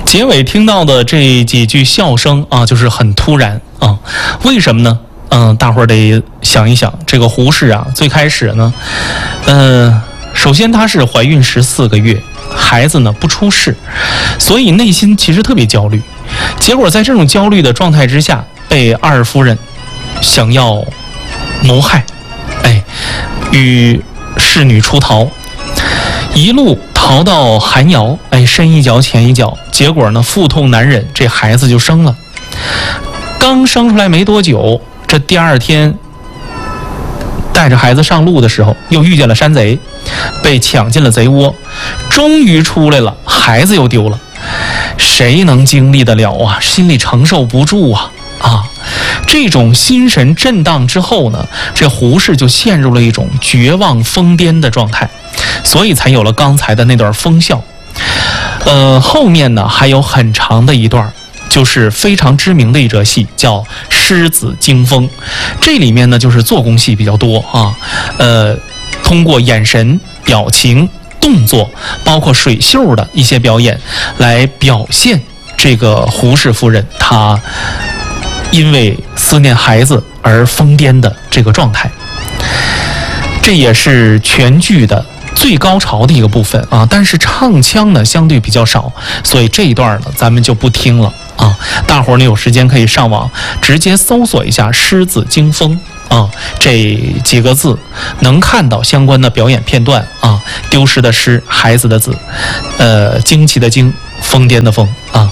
结尾听到的这几句笑声啊，就是很突然啊，为什么呢？大伙儿得想一想，这个胡适啊，最开始呢，首先她是怀孕14个月，孩子呢不出世，所以内心其实特别焦虑。结果在这种焦虑的状态之下，被二夫人想要谋害，与侍女出逃，一路逃到寒窑，深一脚浅一脚，结果呢腹痛难忍，这孩子就生了。刚生出来没多久，这第二天带着孩子上路的时候，又遇见了山贼，被抢进了贼窝，终于出来了，孩子又丢了。谁能经历得了啊？心里承受不住啊！这种心神震荡之后呢，这胡适就陷入了一种绝望疯癫的状态，所以才有了刚才的那段疯笑。后面呢还有很长的一段，就是非常知名的一则戏，叫《狮子惊风》。这里面呢就是做工戏比较多啊，通过眼神、表情、动作，包括水袖的一些表演，来表现这个胡适夫人她因为思念孩子而疯癫的这个状态。这也是全剧的最高潮的一个部分啊，但是唱腔呢相对比较少，所以这一段呢咱们就不听了啊。大伙儿呢有时间可以上网直接搜索一下《狮子惊风》啊，这几个字能看到相关的表演片段啊。丢失的失，孩子的子，惊奇的惊，疯癫的疯啊。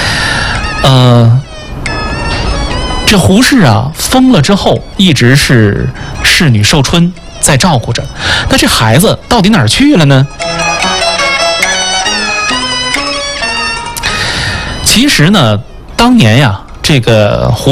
这胡适啊疯了之后，一直是侍女寿春在照顾着，那这孩子到底哪儿去了呢？其实呢，当年呀，这个